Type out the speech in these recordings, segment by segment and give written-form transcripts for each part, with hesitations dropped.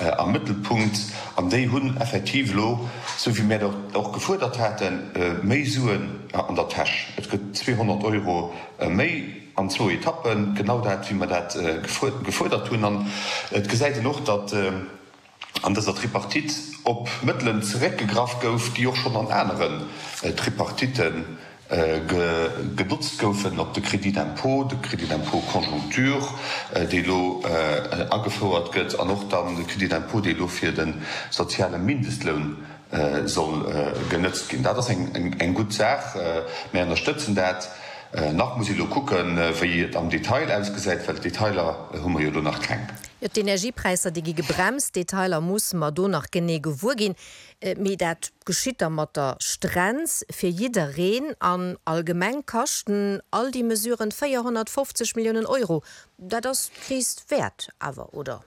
am Mittelpunkt an déi hunn effektiv lo, so wie mir auch gefordert hätten, méi Suen an der Tasche. Et gëtt 200 € méi an 2 Etappen, genau dat wie man dat gefordert hun an. Et gesäite noch, dat an dieser Tripartit op Mëttlen zereckgegraf gouf, die auch schon an anderen Tripartiten genutzt goufen op de Kreditimpôt Konjunktur, de lo angefordert gëtt, an noch dann de Kreditimpôt, de lo fir den soziale Mindestlohn soll genutzt gin. Dat eng gut Sach, mé unterstützen dat. Nach muss ich lo gucken, wie am Detail ausgesät, weil Detailer hummer jo nach keng. Ja, die Energiepreise die gebremst, Detailer muss man do nach gene gewur gin. Me dat geschitter mat der Strenz fir jeder Reen an Allgemeinkachten all die mesureuren 450 Millionen €. Da das kriest wert aber oder?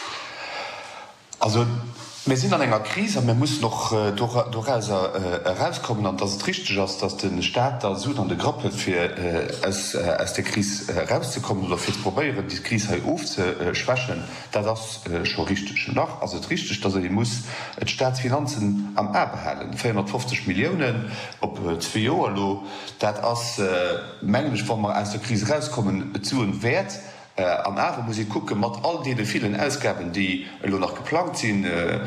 Also wir sind an enger Krise, man muss noch herauskommen, und das ist richtig, dass den Staat da so an der Gruppe für aus der Krise rauszukommen oder für zu probieren, die Krise aufzuschwächen, das schon richtig. Noch, also richtig, dass muss die Staatsfinanzen am Erbe halten. 450 Millionen ob 2 Jahre, das ist männlich, wenn wir aus der Krise rauskommen, zu und wert. Am Awe muss ich gucken, mat all die vielen Ausgaben, die noch geplant sind,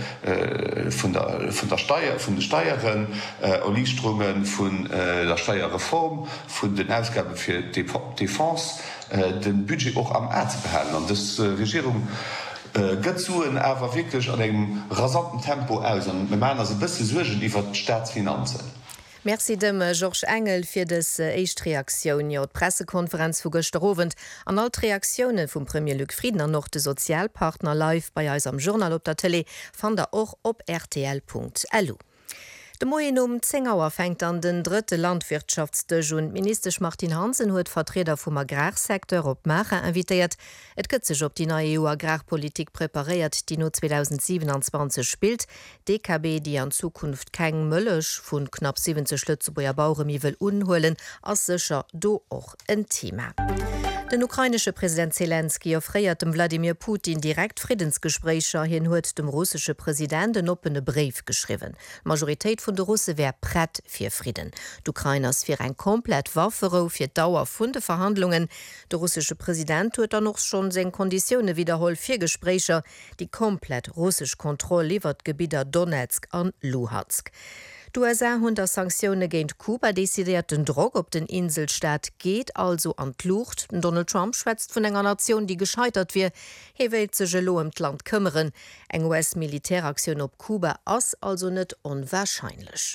von der Steuer, von den Steuern, Erleichterungen, von der Steuerreform, von den Ausgaben für die Défense, den Budget auch am Ende zu behalten. Und das Regierung geht so aber wirklich an einem rasanten Tempo aus. Und wir meinen also ein bisschen Sorgen über die Staatsfinanzen. Merci dem George Engel fir des Eichtreaktionun jo d Pressekonferenz vu Gösterowend an alt Reaktionen vum Premier Luc Frieden an noch de Sozialpartner live bei eis am Journal op der Tele fan der och op rtl.lu. De Moien 10 Auer fängt an den 3. Landwirtschaftsdejun. Minister Martin Hansen huet Vertreter vum Agrarsektor op Macher invitiert. Et gëtt sech op die neue EU-Agrarpolitik präpariert, die no 2027 spielt. DKB, die an Zukunft keng Mëllech vun knapp 70 Lützeburger Bauern iwwel unholen, ass secher do och en Thema. Den ukrainische Präsident Zelensky offréiert dem Wladimir Putin direkt Friedensgesprächer hin huet dem russische Präsident den opene Brief geschrieben. Majoritéit vun de Russe wär prett fir Frieden. D'Ukrainers fir ein komplett Wafferou fir Dauer vun de Verhandlungen. Der russische Präsident huet dann noch schon seg Konditionne wiederholt fir Gesprächer, die komplett russisch Kontrolle liefert Gebieter Donetsk an Luhansk. USA hunn der Sanktione géint Kuba desideiert den Drog op den Inselstaat geht also an d'Lucht. Donald Trump schwätzt vun enger Nation, die gescheitert wie, wéit se gelo im Land kümmeren. Eng US-Militäraktion op Kuba ass also net onwahrscheinlich.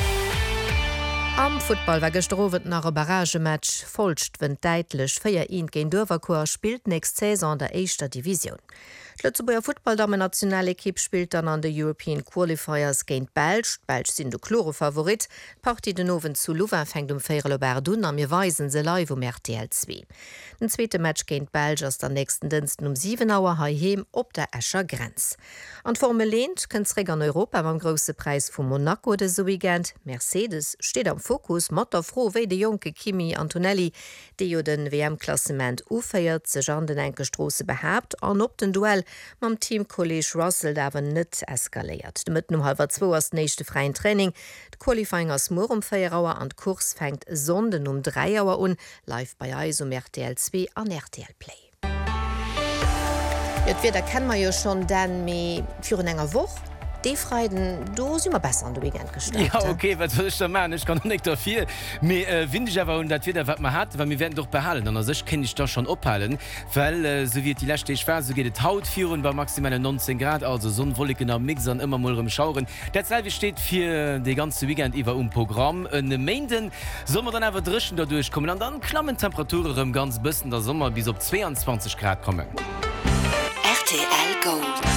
Am Football war gestrowet nach a Barragematch folcht wenn deitlech 4-1 géint Döverkur spielt nächst Saison der 1. Division. Lützeburger Football-Dame-Nationalequipe spielt dann an der European Qualifiers géint Belsch. Belsch sind de klore Favorit. Partie den Owen zu Louvain fängt um 4 Berdun an mir weisen se live um RTL 2. Den zweite Match géint Belsch aus der nächsten Diensten um 7 Uhr heim op der Escher Grenz. An Formel lehnt kënnsreg an Europa beim grosse Preis vu Monaco de so weekend. Mercedes steht am Fokus mat der froh wéi de Jonke Kimi Antonelli, de jo den WM-Klassement ufeiert sech an den Enkelstrose behabt an op den Duell mam Teamkolleg Russell dawer net eskaliert. De Mëtten um 1:30 ass nächste freien Training. De Qualifying ass mor um 4 Uhr an Kurs fängt sonden um 3 Uhr un, live bei Eis um RTL 2 an RTL Play. Jetzt wird kennen man jo schon dann méi für enger Woch. Die Freiden, du sind immer besser an der Weekend gestartet. Ja, okay, was soll ich da machen? Ich kann noch nicht dafür. Aber finde ich aber, dass wir da was man hat, weil wir werden doch behalten. Und also kann ich da schon abhalten, weil so wird die letzte Phase, so geht es Haut führen bei maximal 19 Grad, also Sonnenwolle genau mixen, immer mal rumschauen. Dasselbe steht für die ganze Weekend über im Programm. In den Mänden sollen wir dann einfach drischen da durchkommen und dann klammen Temperaturen ganz bisschen der Sommer bis auf 22 Grad kommen. RTL Gold.